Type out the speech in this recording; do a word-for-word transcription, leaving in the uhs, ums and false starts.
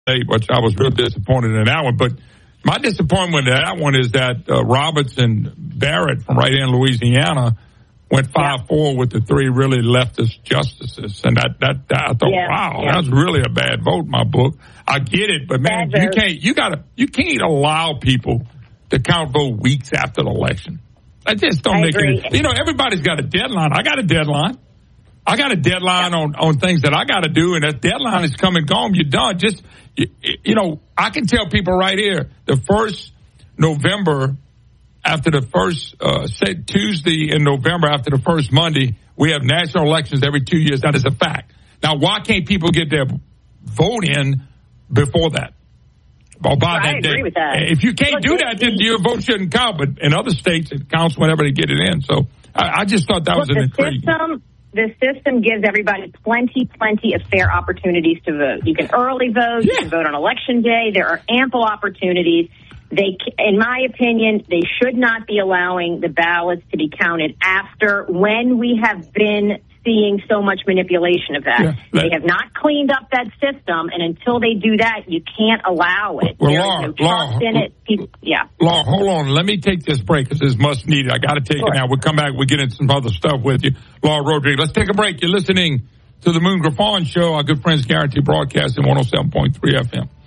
which I was real disappointed in that one. But my disappointment in that one is that uh, Robertson Barrett from right in Louisiana went five four yeah. with the three really leftist justices. And that, that, that I thought, yeah. wow, yeah. that's really a bad vote in my book. I get it, but man, bad you vote. can't, you gotta, you can't allow people to count vote weeks after the election. I just don't I make agree. it. You know, everybody's got a deadline. I got a deadline. I got a deadline yeah. on, on things that I got to do, and that deadline is come and gone. You're done. Just, you, you know, I can tell people right here, the first November, after the first uh, say Tuesday in November, after the first Monday, we have national elections every two years. That is a fact. Now, why can't people get their vote in before that? Or by I that agree day? with that. If you can't Look, do that, then your vote shouldn't count. But in other states, it counts whenever they get it in. So I, I just thought that Look, was an the intriguing. System, the system gives everybody plenty, plenty of fair opportunities to vote. You can early vote. Yeah. You can vote on election day. There are ample opportunities. They, in my opinion, they should not be allowing the ballots to be counted after when we have been seeing so much manipulation of that. Yeah, that. They have not cleaned up that system, and until they do that, you can't allow it. Well, there Laura, is no Laura, trust in it. People, yeah. Laura, hold on. Let me take this break because it's much needed. I got to take sure. it now. We'll come back. We'll get into some other stuff with you. Laura Rodriguez. Let's take a break. You're listening to the Moon Griffon Show. Our good friends Guarantee Broadcasting one oh seven point three F M.